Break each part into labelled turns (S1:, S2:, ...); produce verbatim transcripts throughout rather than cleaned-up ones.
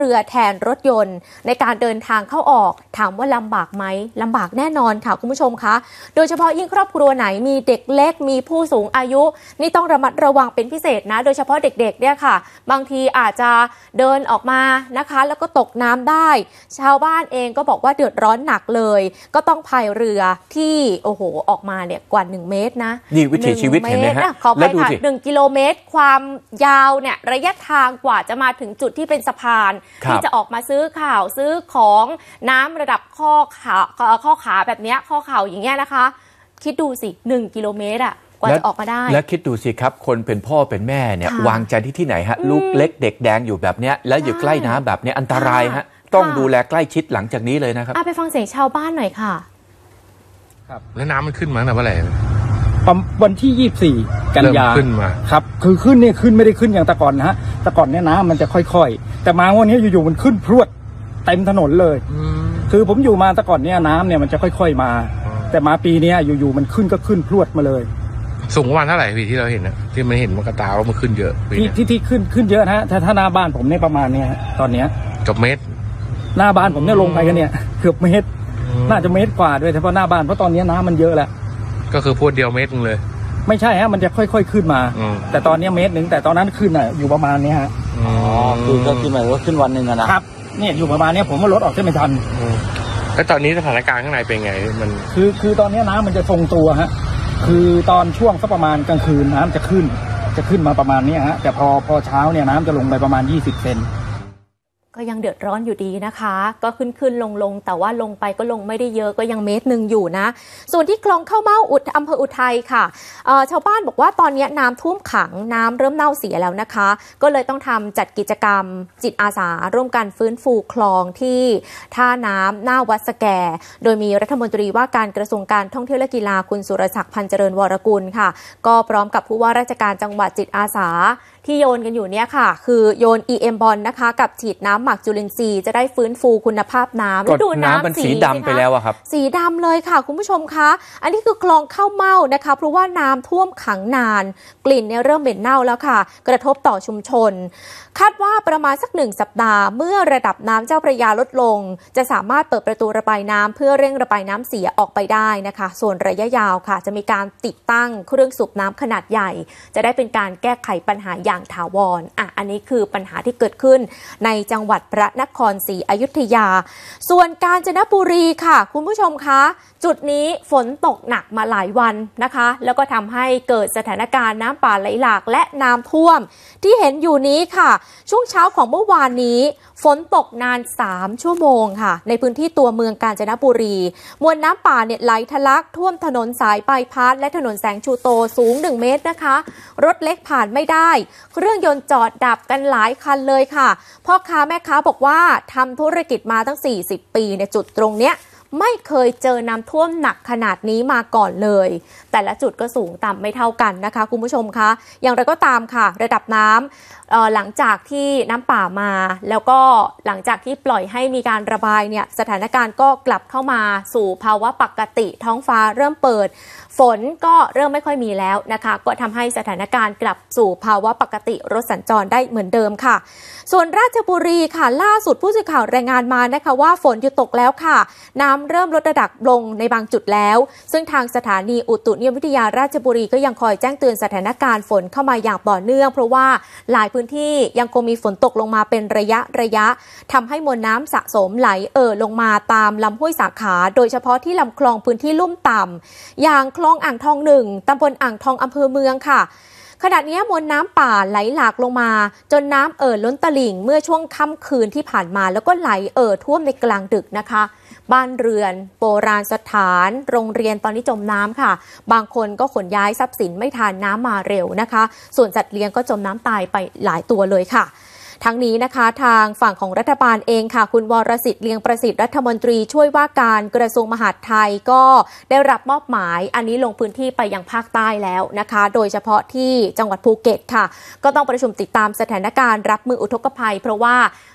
S1: เรือแทนรถยนต์ในการเดินทางเข้าออกถามว่าลำบากไหมลำบากแน่นอนค่ะคุณผู้ชมคะโดยเฉพาะยิ่งครอบครัวไหนมีเด็กเล็กมีผู้สูงอายุนี่ต้องระมัดระวังเป็นพิเศษนะโดยเฉพาะเด็กๆเนี่ยค่ะบางทีอาจจะเดินออกมานะคะแล้วก็ตกน้ำได้ชาวบ้านเองก็บอกว่าเดือดร้อนหนักเลยก็ต้องพายเรือที่โอ้โหออกมาเนี่ยกว่าหนึ่งเมตรนะ
S2: นี่วิถีชีวิตเห็นไหมฮะ
S1: ขอไปค่ะหนึ่งกิโลเมตรความยาวเนี่ยระยะทางกว่าจะมาถึงจุดที่เป็นสะพานที่จะออกมาซื้อข่าวซื้อของน้ำระดับข้อขาข้อขาแบบนี้ข้อเข่าอย่างเงี้ยนะคะคิดดูสิหนึ่งกิโลเมตรอ่ะกว่าจะออกมาได้
S2: แล้วคิดดูสิครับคนเป็นพ่อเป็นแม่เนี่ยวางใจที่ที่ไหนฮะลูกเล็กเด็กแดงอยู่แบบเนี้ยแล้วอยู่ใกล้น้ำแบบนี้อันตรายฮะต้องดูแลใกล้ชิดหลังจากนี้เลยนะครับ
S1: ไปฟังเสียงชาวบ้านหน่อยค่ะ
S3: ครับแล้วน้ำมันขึ้นมาตั้งแต่เมื่อไหร่
S4: วันที่ยี่สิบสี่กันยา
S3: ขึ้นมา
S4: ครับคือขึ้นเนี่ยขึ้นไม่ได้ขึ้นอย่างแต่ก่อนนะฮะแต่ก่อนเนี่ยน้ำมันจะค่อยๆแต่มาวันนี้อยู่ๆมันขึ้นพรวดเต็มถนนเลยคือผมอยู่มาแต่ก่อนเนี่ยน้ำเนี่ยมันจะค่อยๆมาแต่มาปีนี้อยู่ๆมันขึ้นก็ขึ้นพรวดมาเลย
S3: สูงประมาณเท่าไหร่พี่ที่เราเห็นนะที่มันเห็นมันกระตาว่ามันขึ้นเยอะ
S4: ที่ที่ที่ขึ้นขึ้นเยอะนะฮะถ้าถ้าหน้าบ้านผมเนี่ยประมาณเนี้ยตอนเนี้ย
S3: กับเมตร
S4: หน้าบ้านผมเนี่ยลงไปกันเนี่ยเกือบเมตรน่าจะเมตรกว่าด้วยเฉพาะหน้าบ้านเพราะตอนนี้น้ำมันเยอะแล้ว
S3: ก็คือพวดเดียวเมตรนึงเลย
S4: ไม่ใช่ฮะมันจะค่อยๆขึ้นมาแต่ตอนนี้เมตรหนึ่งแต่ตอนนั้นขึ้นอ่ะอยู่ประมาณนี้ฮะ
S2: อ๋อคือก็ขึ้นมาว่าขึ้นวันหนึ่งนะครับ
S4: เนี่ยอยู่ประมาณนี้ผมว่ารถออกได้ไม่ทัน
S3: แล้วตอนนี้สถานการณ์ข้างในเป็นไงมัน
S4: คือคือตอนนี้น้ำมันจะทรงตัวฮะคือตอนช่วงสักประมาณกลางคืนน้ำจะขึ้นจะขึ้นมาประมาณนี้ฮะแต่พอพอเช้าเนี่ยน้ำจะลงไปประมาณยี่สิบเซน
S1: ก็ยังเดือดร้อนอยู่ดีนะคะก็ขึ้นขึ้นลงลงแต่ว่าลงไปก็ลงไม่ได้เยอะก็ยังเมตรหนึ่งอยู่นะส่วนที่คลองข้าวเม่าอุดอำเภออุทัยค่ะชาวบ้านบอกว่าตอนนี้น้ำท่วมขังน้ำเริ่มเน่าเสียแล้วนะคะก็เลยต้องทำจัดกิจกรรมจิตอาสาร่วมกันฟื้นฟูคลองที่ท่าน้ำหน้าวัดสแกโดยมีรัฐมนตรีว่าการกระทรวงการท่องเที่ยวและกีฬาคุณสุรศักดิ์พันเจริญวรกุลค่ะก็พร้อมกับผู้ว่าราชการจังหวัดจิตอาสาที่โยนกันอยู่เนี่ยค่ะคือโยน อี เอ็ม บอลนะคะกับฉีดน้ำหมักจุลินทรีย์จะได้ฟื้นฟูคุณภาพน้ำ
S2: ก็ดูน้ำมันสีดำไปแล้วอะครับ
S1: สีดำเลยค่ะคุณผู้ชมคะอันนี้คือคลองข้าวเม่านะคะเพราะว่าน้ำท่วมขังนานกลิ่นเนี่ยเริ่มเหม็นเน่าแล้วค่ะกระทบต่อชุมชนคาดว่าประมาณสักหนึ่งสัปดาห์เมื่อระดับน้ำเจ้าพระยาลดลงจะสามารถเปิดประตูระบายน้ำเพื่อเร่งระบายน้ำเสียออกไปได้นะคะส่วนระยะยาวค่ะจะมีการติดตั้งเครื่องสูบน้ำขนาดใหญ่จะได้เป็นการแก้ไขปัญหาอย่างถาวรอ่ะอันนี้คือปัญหาที่เกิดขึ้นในจังหวัดพระนครศรีอยุธยาส่วนกาญจนบุรีค่ะคุณผู้ชมคะจุดนี้ฝนตกหนักมาหลายวันนะคะแล้วก็ทำให้เกิดสถานการณ์น้ำป่าไหลหลากและน้ำท่วมที่เห็นอยู่นี้ค่ะช่วงเช้าของเมื่อวานนี้ฝนตกนานสามชั่วโมงค่ะในพื้นที่ตัวเมืองกาญจนบุรีมวลน้ำป่าเนี่ยไหลทะลักท่วมถนนสายบายพาสและถนนแสงชูโตสูงหนึ่งเมตรนะคะรถเล็กผ่านไม่ได้เครื่องยนต์จอดดับกันหลายคันเลยค่ะพ่อค้าแม่ค้าบอกว่าทำธุรกิจมาตั้งสี่สิบปีในจุดตรงเนี้ยไม่เคยเจอน้ำท่วมหนักขนาดนี้มาก่อนเลยแต่ละจุดก็สูงต่ำไม่เท่ากันนะคะคุณผู้ชมคะอย่างไรก็ตามค่ะระดับน้ำหลังจากที่น้ำป่ามาแล้วก็หลังจากที่ปล่อยให้มีการระบายเนี่ยสถานการณ์ก็กลับเข้ามาสู่ภาวะปกติท้องฟ้าเริ่มเปิดฝนก็เริ่มไม่ค่อยมีแล้วนะคะก็ทำให้สถานการณ์กลับสู่ภาวะปกติรถสัญจรได้เหมือนเดิมค่ะส่วนราชบุรีค่ะล่าสุดผู้สื่อข่าวรายงานมานะคะว่าฝนหยุดตกแล้วค่ะน้ำเริ่มลดระดับลงในบางจุดแล้วซึ่งทางสถานีอุตุนิยมวิทยาราชบุรีก็ยังคอยแจ้งเตือนสถานการณ์ฝนเข้ามาอย่างต่อเนื่องเพราะว่าหลายพื้นที่ยังคงมีฝนตกลงมาเป็นระยะระยะทำให้มวลน้ำสะสมไหลเอ่อลงมาตามลำห้วยสาขาโดยเฉพาะที่ลำคลองพื้นที่ลุ่มต่ำอย่างคลองอ่างทองหนึ่งตำบลอ่างทองอำเภอเมืองค่ะขณะนี้มวลน้ำป่าไหลหลากลงมาจนน้ำเอ่อล้นตลิ่งเมื่อช่วงค่ำคืนที่ผ่านมาแล้วก็ไหลเอ่อท่วมในกลางดึกนะคะบ้านเรือนโบราณสถานโรงเรียนตอนนี้จมน้ำค่ะบางคนก็ขนย้ายทรัพย์สินไม่ทันน้ำมาเร็วนะคะส่วนสัตว์เลี้ยงก็จมน้ำตายไปหลายตัวเลยค่ะทั้งนี้นะคะทางฝั่งของรัฐบาลเองค่ะคุณวรสิทธิ์เลียงประสิทธิ์รัฐมนตรีช่วยว่าการกระทรวงมหาดไทยก็ได้รับมอบหมายอันนี้ลงพื้นที่ไปยังภาคใต้แล้วนะคะโดยเฉพาะที่จังหวัดภูเก็ตค่ะก็ต้องประชุมติดตามสถานการณ์รับมืออุทกภัยเพราะว่า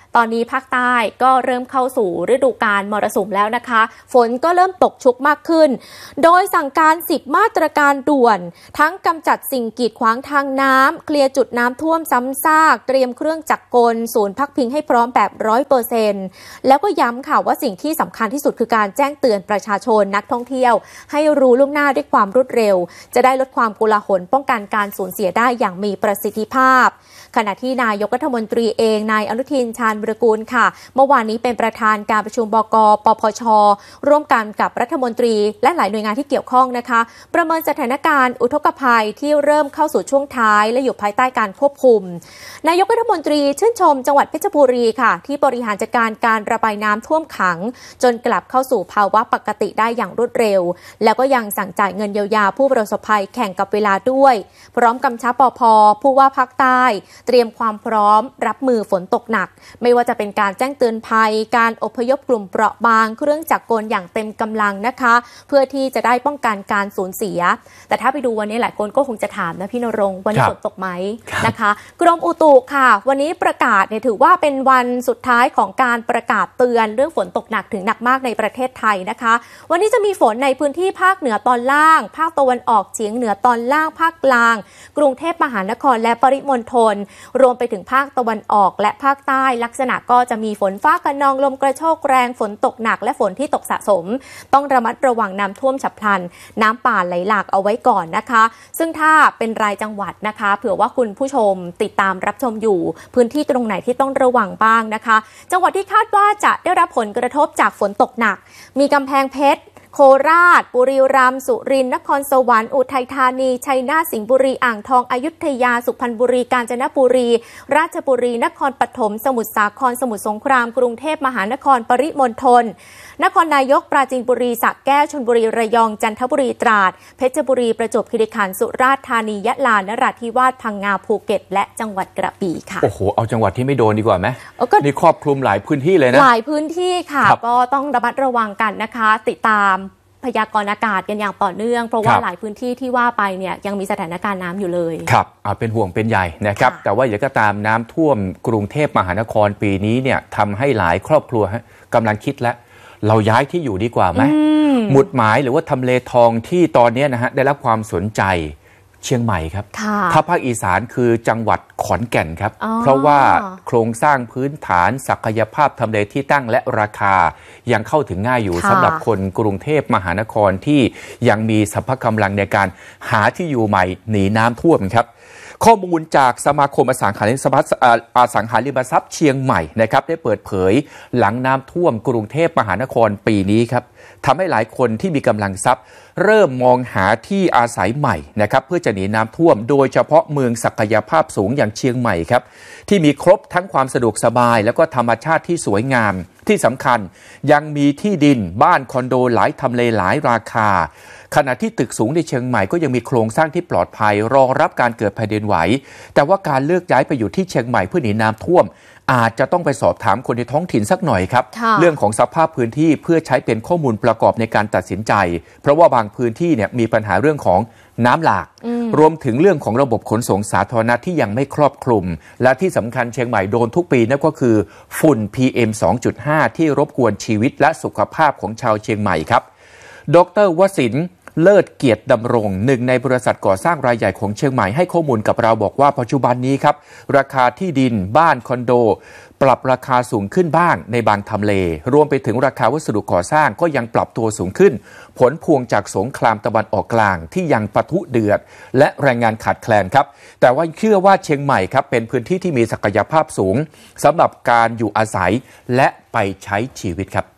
S1: ตอนนี้ภาคใต้ก็เริ่มเข้าสู่ฤดูกาลมรสุมแล้วนะคะฝนก็เริ่มตกชุกมากขึ้นโดยสั่งการสิบมาตรการด่วนทั้งกำจัดสิ่งกีดขวางทางน้ำเคลียร์จุดน้ำท่วมซ้ำซากเตรียมเครื่องจักรกลศูนย์พักพิงให้พร้อมแบบ ร้อยเปอร์เซ็นต์ แล้วก็ย้ำค่ะว่าสิ่งที่สำคัญที่สุดคือการแจ้งเตือนประชาชนนักท่องเที่ยวให้รู้ล่วงหน้าด้วยความรวดเร็วจะได้ลดความโกลาหลป้องกันการสูญเสียได้อย่างมีประสิทธิภาพขณะที่นายกรัฐมนตรีเองนายอนุทินชาญวิรากูลค่ะเมื่อวานนี้เป็นประธานการประชุมบก.ปปช.ร่วมกันกับรัฐมนตรีและหลายหน่วยงานที่เกี่ยวข้องนะคะประเมินสถานการณ์อุทกภัยที่เริ่มเข้าสู่ช่วงท้ายและอยู่ภายใต้การควบคุมนายกรัฐมนตรีชื่นชมจังหวัดเพชรบุรีค่ะที่บริหารจัดการการระบายน้ำท่วมขังจนกลับเข้าสู่ภาวะปกติได้อย่างรวดเร็วแล้วก็ยังสั่งจ่ายเงินเยียวยาผู้ประสบภัยแข่งกับเวลาด้วยพร้อมกำชับปภ.ผู้ว่าภาคใต้เตรียมความพร้อมรับมือฝนตกหนักไม่ว่าจะเป็นการแจ้งเตือนภัยการอพยพกลุ่มเปราะบางเครื่องจักรกลอย่างเต็มกำลังนะคะเพื่อที่จะได้ป้องกันการสูญเสียแต่ถ้าไปดูวันนี้หลายคนก็คงจะถามนะพี่ณรงค์วันนี้ฝนตกไหมนะคะกรมอุตุค่ะวันนี้ประกาศเนี่ยถือว่าเป็นวันสุดท้ายของการประกาศเตือนเรื่องฝนตกหนักถึงหนักมากในประเทศไทยนะคะวันนี้จะมีฝนในพื้นที่ภาคเหนือตอนล่างภาคตะวันออกเฉียงเหนือตอนล่างภาคกลางกรุงเทพมหานครและปริมณฑลรวมไปถึงภาคตะวันออกและภาคใต้ลักษณะก็จะมีฝนฟ้าคะนองลมกระโชกแรงฝนตกหนักและฝนที่ตกสะสมต้องระมัดระวังน้ำท่วมฉับพลันน้ำป่าไหลหลากเอาไว้ก่อนนะคะซึ่งถ้าเป็นรายจังหวัดนะคะเผื่อว่าคุณผู้ชมติดตามรับชมอยู่พื้นที่ตรงไหนที่ต้องระวังบ้างนะคะจังหวัดที่คาดว่าจะได้รับผลกระทบจากฝนตกหนักมีกำแพงเพชรโคราชบุรีรัมย์สุรินทร์นครสวรรค์อุทัยธานีชัยนาทสิงห์บุรีอ่างทองอยุธยาสุพรรณบุรีกาญจนบุรีราชบุรีนครปฐมสมุทรสาครสมุทรสงครามกรุงเทพมหานครปริมณฑลนครนายกปราจีนบุรีสระแก้วชลบุรีระยองจันทบุรีตราดเพชรบุรีประจวบคีรีขันธ์สุราษฎร์ธานียะลานราธิวาสพังงาภูเก็ตและจังหวัดกระบี่ค่ะ
S2: โอ้โหเอาจังหวัดที่ไม่โดนดีกว่าไหมนี่ครอบคลุมหลายพื้นที่เลยนะ
S1: หลายพื้นที่ค่ะก็ต้องระมัดระวังกันนะคะติดตามพยากรณ์อากาศกันอย่างต่อเนื่องเพราะว่าหลายพื้นที่ที่ว่าไปเนี่ยยังมีสถานการณ์น้ำอยู่เลย
S2: ครับเป็นห่วงเป็นใหญ่นะครับแต่ว่าอย่างก็ตามน้ำท่วมกรุงเทพมหานครปีนี้เนี่ยทำให้หลายครอบครัวกำลังคิดแล้วเราย้ายที่อยู่ดีกว่าไหมหมุดหมายหรือว่าทำเลทองที่ตอนนี้นะฮะได้รับความสนใจเชียงใหม่ครับถ้าภาคอีสานคือจังหวัดขอนแก่นครับเพราะว่าโครงสร้างพื้นฐานศักยภาพทำเลที่ตั้งและราคายังเข้าถึงง่ายอยู่สำหรับคนกรุงเทพมหานครที่ยังมีสัพพะกำลังในการหาที่อยู่ใหม่หนีน้ำท่วมครับข้อมูลจากสมาคมอสังหาริมทรัพย์อสังหาริมทรัพย์เชียงใหม่นะครับได้เปิดเผยหลังน้ำท่วมกรุงเทพมหานครปีนี้ครับทำให้หลายคนที่มีกำลังทรัพย์เริ่มมองหาที่อาศัยใหม่นะครับเพื่อจะหนีน้ำท่วมโดยเฉพาะเมืองศักยภาพสูงอย่างเชียงใหม่ครับที่มีครบทั้งความสะดวกสบายแล้วก็ธรรมชาติที่สวยงามที่สำคัญยังมีที่ดินบ้านคอนโดหลายทำเลหลายราคาขณะที่ตึกสูงในเชียงใหม่ก็ยังมีโครงสร้างที่ปลอดภัยรองรับการเกิดแผ่นดินไหวแต่ว่าการเลือกย้ายไปอยู่ที่เชียงใหม่เพื่อหนีน้ำท่วมอาจจะต้องไปสอบถามคนในท้องถิ่นสักหน่อยครับเรื่องของสภาพพื้นที่เพื่อใช้เป็นข้อมูลประกอบในการตัดสินใจเพราะว่าบางพื้นที่เนี่ยมีปัญหาเรื่องของน้ำหลากรวมถึงเรื่องของระบบขนส่งสาธารณะที่ยังไม่ครอบคลุมและที่สำคัญเชียงใหม่โดนทุกปีนั่นก็คือฝุ่น พี เอ็ม สองจุดห้า ที่รบกวนชีวิตและสุขภาพของชาวเชียงใหม่ครับดร.วสินทร์เลิศเกียรติดำรงหนึ่งในบริษัทก่อสร้างรายใหญ่ของเชียงใหม่ให้ข้อมูลกับเราบอกว่าปัจจุบันนี้ครับราคาที่ดินบ้านคอนโดปรับราคาสูงขึ้นบ้างในบางทำเลรวมไปถึงราคาวัสดุก่อสร้างก็ยังปรับตัวสูงขึ้นผลพวงจากสงครามตะวันออกกลางที่ยังปะทุเดือดและแรงงานขาดแคลนครับแต่ว่าเชื่อว่าเชียงใหม่ครับเป็นพื้นที่ที่มีศักยภาพสูงสำหรับการอยู่อาศัยและไปใช้ชีวิตครับ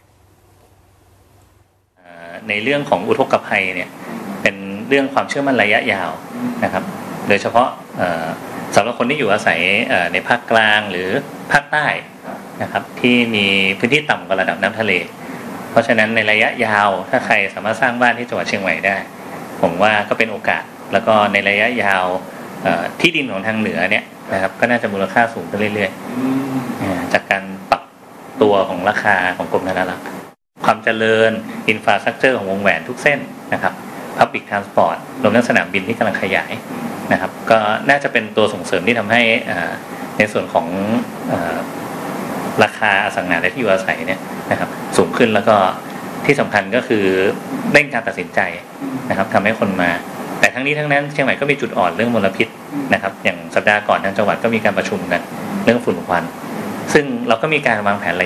S5: ในเรื่องของอุทกภัยเนี่ยเป็นเรื่องความเชื่อมั่นระยะยาวนะครับโดยเฉพาะสำหรับคนที่อยู่อาศัยในภาคกลางหรือภาคใต้นะครับที่มีพื้นที่ต่ำกว่าระดับน้ำทะเลเพราะฉะนั้นในระยะยาวถ้าใครสามารถสร้างบ้านที่จังหวัดเชียงใหม่ได้ผมว่าก็เป็นโอกาสแล้วก็ในระยะยาวที่ดินของทางเหนือเนี่ยนะครับก็น่าจะมูลค่าสูงขึ้นเรื่อยๆจากการปรับตัวของราคาของกรมธนารักษ์ความเจริญอินฟราสตรัคเจอร์ของวงแหวนทุกเส้นนะครับ Public Transport รวมทั้งสนามบินที่กำลังขยายนะครับก็น่าจะเป็นตัวส่งเสริมที่ทำให้ในส่วนของราคาอสังหาและที่อยู่อาศัยเนี่ยนะครับสูงขึ้นแล้วก็ที่สำคัญก็คือเร่งการตัดสินใจนะครับทำให้คนมาแต่ทั้งนี้ทั้งนั้นเชียงใหม่ก็มีจุดอ่อนเรื่องมลพิษนะครับอย่างสัปดาห์ก่อนทางจังหวัดก็มีการประชุมกันเรื่องฝุ่นควันซึ่งเราก็มีการวางแผนระยะ